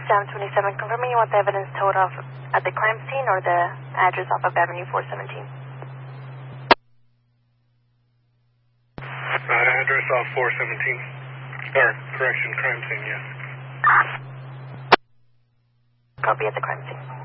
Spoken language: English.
727, confirming you want the evidence towed off at the crime scene or the address off of Avenue 417? Address off 417. Or, correction, crime scene, yes. Copy at the crime scene.